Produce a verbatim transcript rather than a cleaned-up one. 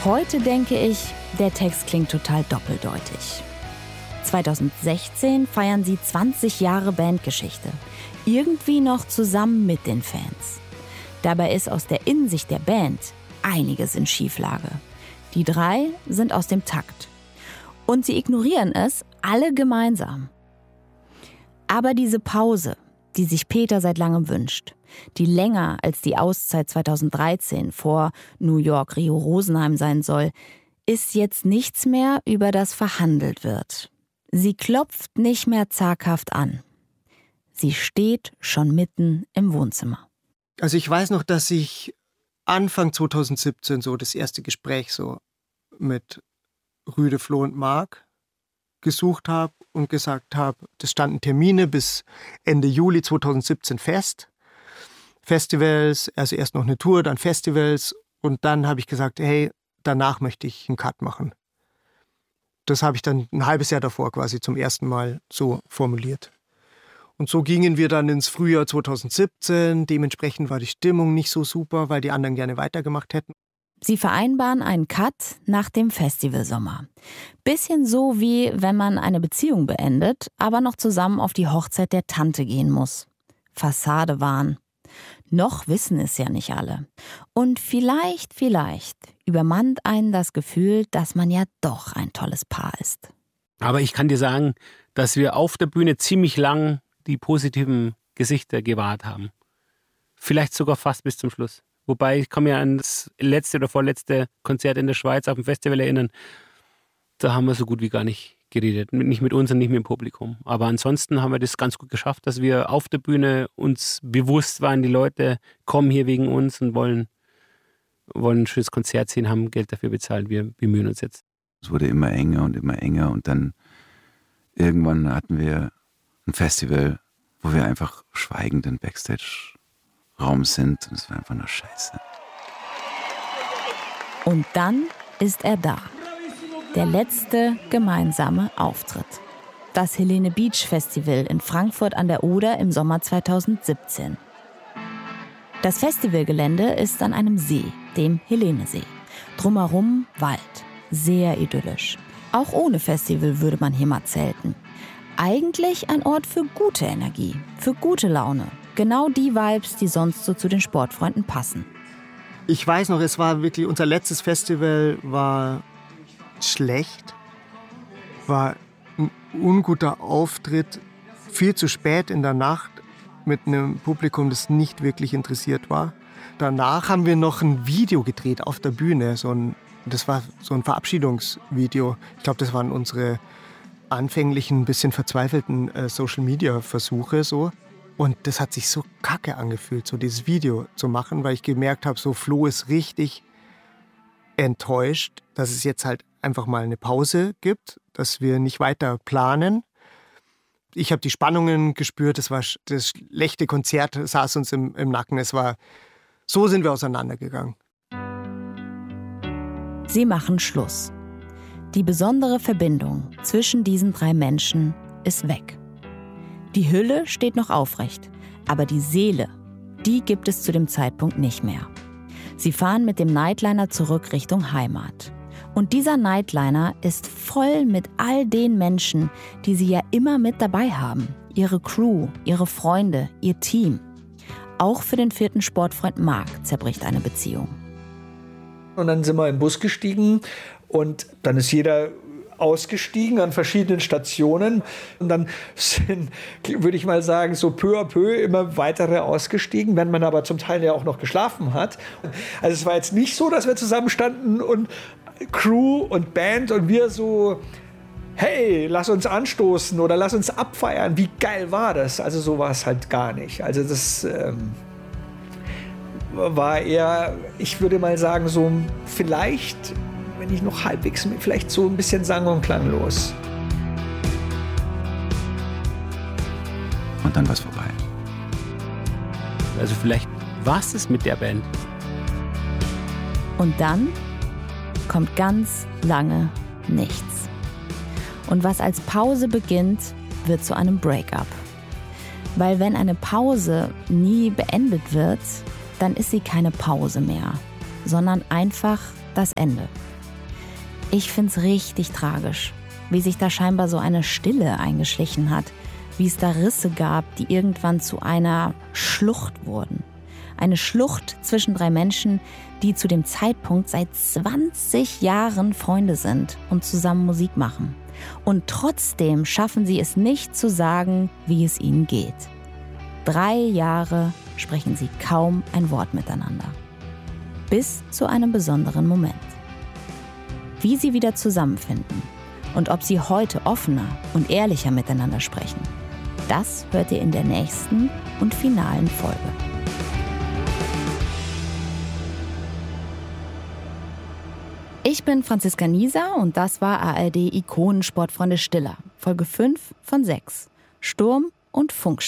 Heute denke ich, der Text klingt total doppeldeutig. zweitausendsechzehn feiern sie zwanzig Jahre Bandgeschichte. Irgendwie noch zusammen mit den Fans. Dabei ist aus der Innensicht der Band einiges in Schieflage. Die drei sind aus dem Takt. Und sie ignorieren es alle gemeinsam. Aber diese Pause, die sich Peter seit langem wünscht, die länger als die Auszeit zweitausenddreizehn vor New York, Rio, Rosenheim sein soll, ist jetzt nichts mehr, über das verhandelt wird. Sie klopft nicht mehr zaghaft an. Sie steht schon mitten im Wohnzimmer. Also ich weiß noch, dass ich Anfang zweitausendsiebzehn so das erste Gespräch so mit Rüde, Flo und Marc gesucht habe und gesagt habe, das standen Termine bis Ende Juli zweitausendsiebzehn fest. Festivals, also erst noch eine Tour, dann Festivals und dann habe ich gesagt, hey, danach möchte ich einen Cut machen. Das habe ich dann ein halbes Jahr davor quasi zum ersten Mal so formuliert. Und so gingen wir dann ins Frühjahr zweitausendsiebzehn. Dementsprechend war die Stimmung nicht so super, weil die anderen gerne weitergemacht hätten. Sie vereinbaren einen Cut nach dem Festivalsommer. Bisschen so wie wenn man eine Beziehung beendet, aber noch zusammen auf die Hochzeit der Tante gehen muss. Fassade wahren. Noch wissen es ja nicht alle. Und vielleicht, vielleicht übermannt einen das Gefühl, dass man ja doch ein tolles Paar ist. Aber ich kann dir sagen, dass wir auf der Bühne ziemlich lang die positiven Gesichter gewahrt haben. Vielleicht sogar fast bis zum Schluss. Wobei, ich kann mich an das letzte oder vorletzte Konzert in der Schweiz auf dem Festival erinnern. Da haben wir so gut wie gar nicht geredet. Nicht mit uns und nicht mit dem Publikum. Aber ansonsten haben wir das ganz gut geschafft, dass wir auf der Bühne uns bewusst waren, die Leute kommen hier wegen uns und wollen, wollen ein schönes Konzert sehen, haben Geld dafür bezahlt. Wir bemühen uns jetzt. Es wurde immer enger und immer enger und dann irgendwann hatten wir ein Festival, wo wir einfach schweigend im Backstage-Raum sind und es war einfach nur Scheiße. Und dann ist er da. Der letzte gemeinsame Auftritt. Das Helene Beach Festival in Frankfurt an der Oder im Sommer zweitausendsiebzehn. Das Festivalgelände ist an einem See, dem Helenesee. Drumherum Wald. Sehr idyllisch. Auch ohne Festival würde man hier mal zelten. Eigentlich ein Ort für gute Energie, für gute Laune. Genau die Vibes, die sonst so zu den Sportfreunden passen. Ich weiß noch, es war wirklich, unser letztes Festival war schlecht, war ein unguter Auftritt, viel zu spät in der Nacht mit einem Publikum, das nicht wirklich interessiert war. Danach haben wir noch ein Video gedreht auf der Bühne, so ein, das war so ein Verabschiedungsvideo. Ich glaube, das waren unsere anfänglichen, ein bisschen verzweifelten äh, Social-Media-Versuche so. Und das hat sich so kacke angefühlt, so dieses Video zu machen, weil ich gemerkt habe, so Flo ist richtig enttäuscht, dass es jetzt halt einfach mal eine Pause gibt, dass wir nicht weiter planen. Ich habe die Spannungen gespürt, das war das schlechte Konzert, saß uns im, im Nacken. Es war, so sind wir auseinandergegangen. Sie machen Schluss. Die besondere Verbindung zwischen diesen drei Menschen ist weg. Die Hülle steht noch aufrecht, aber die Seele, die gibt es zu dem Zeitpunkt nicht mehr. Sie fahren mit dem Nightliner zurück Richtung Heimat. Und dieser Nightliner ist voll mit all den Menschen, die sie ja immer mit dabei haben. Ihre Crew, ihre Freunde, ihr Team. Auch für den vierten Sportfreund Marc zerbricht eine Beziehung. Und dann sind wir im Bus gestiegen und dann ist jeder ausgestiegen an verschiedenen Stationen. Und dann sind, würde ich mal sagen, so peu à peu immer weitere ausgestiegen, wenn man aber zum Teil ja auch noch geschlafen hat. Also es war jetzt nicht so, dass wir zusammenstanden und Crew und Band und wir so, hey, lass uns anstoßen oder lass uns abfeiern. Wie geil war das? Also so war es halt gar nicht. Also das ähm, war eher, ich würde mal sagen, so vielleicht, wenn ich noch halbwegs, vielleicht so ein bisschen sang- und klanglos. Und dann war es vorbei. Also vielleicht war es das mit der Band. Und dann kommt ganz lange nichts. Und was als Pause beginnt, wird zu einem Break-up. Weil wenn eine Pause nie beendet wird, dann ist sie keine Pause mehr, sondern einfach das Ende. Ich find's richtig tragisch, wie sich da scheinbar so eine Stille eingeschlichen hat, wie es da Risse gab, die irgendwann zu einer Schlucht wurden. Eine Schlucht zwischen drei Menschen, die zu dem Zeitpunkt seit zwanzig Jahren Freunde sind und zusammen Musik machen. Und trotzdem schaffen sie es nicht zu sagen, wie es ihnen geht. Drei Jahre sprechen sie kaum ein Wort miteinander. Bis zu einem besonderen Moment. Wie sie wieder zusammenfinden und ob sie heute offener und ehrlicher miteinander sprechen, das hört ihr in der nächsten und finalen Folge. Ich bin Franziska Nieser und das war A R D Ikonen Sportfreunde Stiller, Folge fünf von sechs, Sturm und Funkstille.